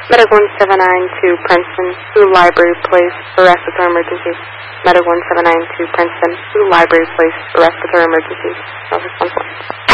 Medic 1792 Princeton, to Library Place for respiratory emergency. Medic 1792 Princeton, to Library Place for respiratory emergency. I'll respond.